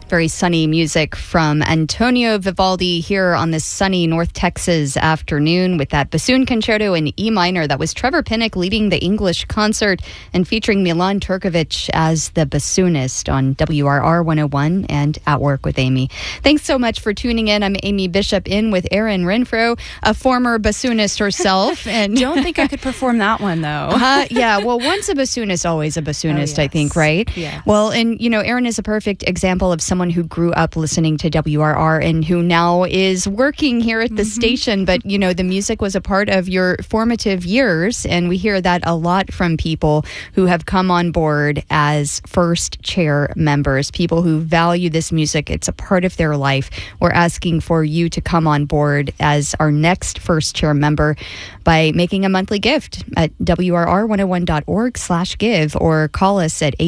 Very sunny music from Antonio Vivaldi here on this sunny North Texas afternoon with that bassoon concerto in E minor. That was Trevor Pinnock leading the English concert and featuring Milan Turkovic as the bassoonist on WRR 101 and At Work with Amy. Thanks so much for tuning in. I'm Amy Bishop in with Erin Renfro, a former bassoonist herself. And don't think I could perform that one, though. Yeah, well, once a bassoonist, always a bassoonist, I think, right? Yeah. Well, and, you know, Erin is a perfect example of someone who grew up listening to WRR and who now is working here at the station. But, you know, the music was a part of your formative years. And we hear that a lot from people who have come on board as first chair members, people who value this music. It's a part of their life. We're asking for you to come on board as our next first chair member by making a monthly gift at WRR101.org/give or call us at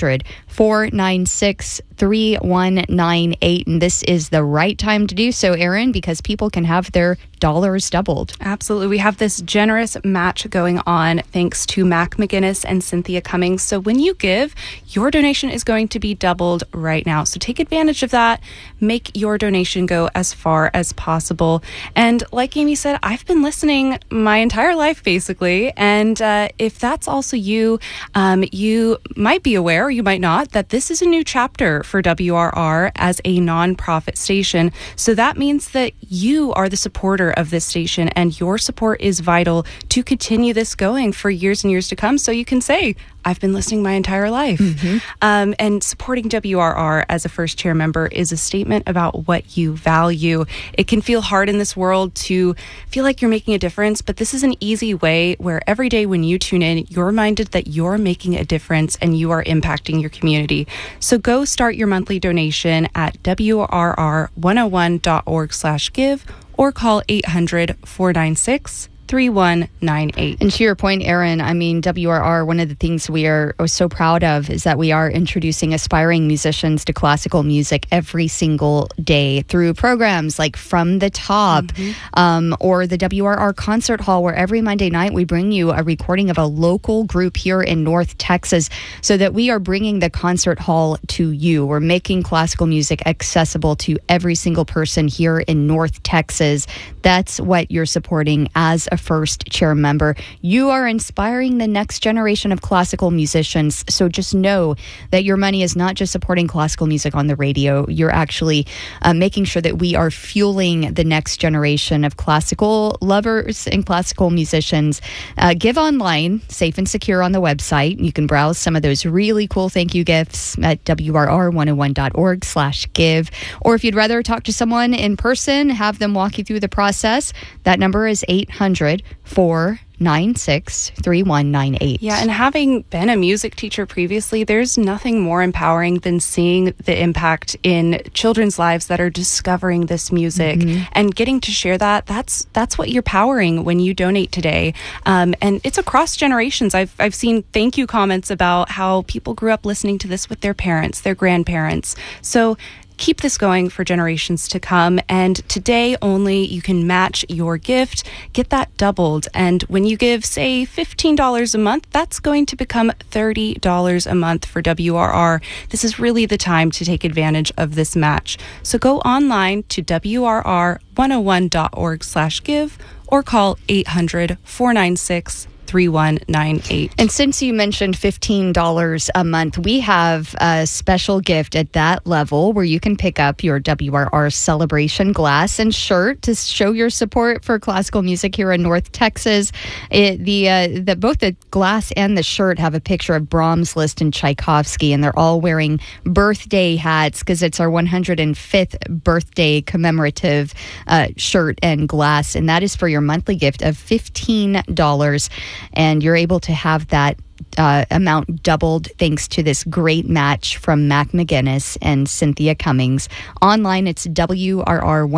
800-496-3198. And this is the right time to do so, Erin, because people can have their dollars doubled. Absolutely. We have this generous match going on thanks to Mac McGinnis and Cynthia Cummings. So when you give, your donation is going to be doubled right now. So take advantage of that. Make your donation go as far as possible. And like Amy said, I've been listening my entire life, basically. And if that's also you, you might be aware, or you might not, that this is a new chapter for WRR as a nonprofit station. So that means that you are the supporter of this station, and your support is vital to continue this going for years and years to come. So you can say, I've been listening my entire life. And supporting WRR as a first chair member is a statement about what you value. It can feel hard in this world to feel like you're making a difference, but this is an easy way where every day when you tune in, you're reminded that you're making a difference and you are impacting your community. So go start your monthly donation at WRR101.org/give or call 800-496-3198. And to your point, Erin, I mean, WRR, one of the things we are so proud of is that we are introducing aspiring musicians to classical music every single day through programs like From the Top or the WRR Concert Hall, where every Monday night we bring you a recording of a local group here in North Texas so that we are bringing the concert hall to you. We're making classical music accessible to every single person here in North Texas. That's what you're supporting as a first chair member. You are inspiring the next generation of classical musicians. So just know that your money is not just supporting classical music on the radio. You're actually making sure that we are fueling the next generation of classical lovers and classical musicians. Give online, safe and secure on the website. You can browse some of those really cool thank you gifts at WRR101.org/give. Or if you'd rather talk to someone in person, have them walk you through the process, that number is 800-496-3198. Yeah, and having been a music teacher previously, there's nothing more empowering than seeing the impact in children's lives that are discovering this music and getting to share that. That's what you're powering when you donate today. And it's across generations. I've seen thank you comments about how people grew up listening to this with their parents, their grandparents. So keep this going for generations to come. And today only, you can match your gift, get that doubled. And when you give, say, $15 a month, that's going to become $30 a month for WRR. This is really the time to take advantage of this match. So go online to WRR101.org/give or call 800-496-3198. And since you mentioned $15 a month, we have a special gift at that level where you can pick up your WRR celebration glass and shirt to show your support for classical music here in North Texas. Both the glass and the shirt have a picture of Brahms, Liszt, and Tchaikovsky, and they're all wearing birthday hats because it's our 105th birthday commemorative shirt and glass, and that is for your monthly gift of $15. And you're able to have that amount doubled thanks to this great match from Mac McGinnis and Cynthia Cummings. Online, it's WRR1